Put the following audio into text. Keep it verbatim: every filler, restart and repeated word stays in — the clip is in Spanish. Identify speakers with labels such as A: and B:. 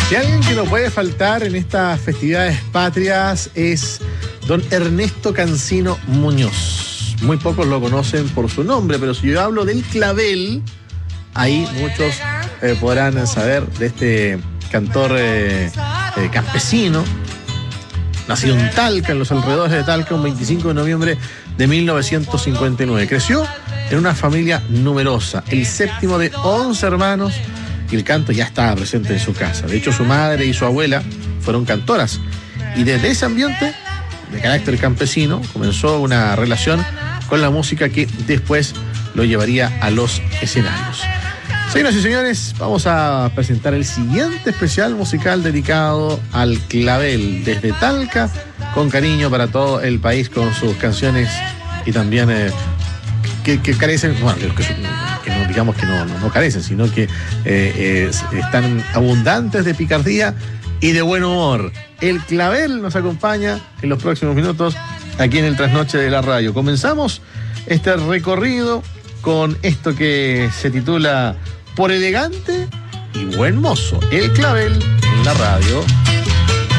A: Si alguien que no puede faltar en estas festividades patrias es don Ernesto Cancino Muñoz. Muy pocos lo conocen por su nombre, pero si yo hablo del clavel, ahí muchos eh, podrán saber de este cantor eh, eh, campesino, nacido en Talca, en los alrededores de Talca, un veinticinco de noviembre de mil novecientos cincuenta y nueve. Creció en una familia numerosa, el séptimo de once hermanos, y el canto ya estaba presente en su casa. De hecho, su madre y su abuela fueron cantoras. Y desde ese ambiente, de carácter campesino, comenzó una relación con la música que después lo llevaría a los escenarios. Señoras y señores, vamos a presentar el siguiente especial musical dedicado al clavel desde Talca, con cariño para todo el país, con sus canciones y también eh, que, que carecen, bueno, que, que, que no, digamos que no, no, no carecen, sino que eh, eh, están abundantes de picardía y de buen humor. El clavel nos acompaña en los próximos minutos aquí en el Trasnoche de la Radio. Comenzamos este recorrido con esto que se titula Por elegante y buen mozo, el clavel en la radio.